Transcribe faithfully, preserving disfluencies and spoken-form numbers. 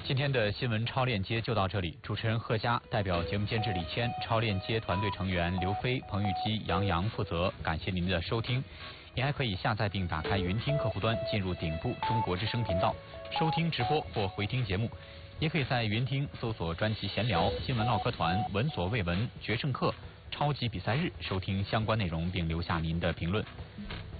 今天的新闻超链接就到这里，主持人贺佳代表节目监制李谦，超链接团队成员刘飞、彭玉基、杨洋负责。感谢您的收听，您还可以下载并打开云听客户端，进入顶部中国之声频道，收听直播或回听节目。也可以在云听搜索专辑闲聊、新闻唠嗑团、闻所未闻、决胜课、超级比赛日，收听相关内容并留下您的评论。